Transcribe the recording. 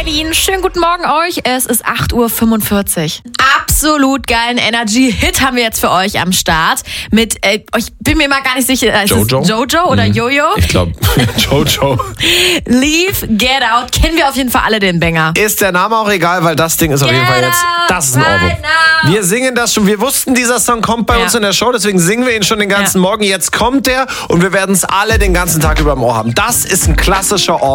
Berlin. Schönen guten Morgen euch. Es ist 8:45 Uhr. Absolut geilen Energy-Hit haben wir jetzt für euch am Start. Mit, ich bin mir mal gar nicht sicher, ist Jojo? es Jojo oder Jojo? Ich glaube, Jojo. Leave, Get Out. Kennen wir auf jeden Fall alle den Banger. Ist der Name auch egal, weil das Ding ist auf jeden Fall jetzt, das ist ein Ohrwurm. Right now. Wir singen das schon, wir wussten, dieser Song kommt bei uns in der Show, deswegen singen wir ihn schon den ganzen Morgen. Jetzt kommt der und wir werden es alle den ganzen Tag über im Ohr haben. Das ist ein klassischer Ohrwurm.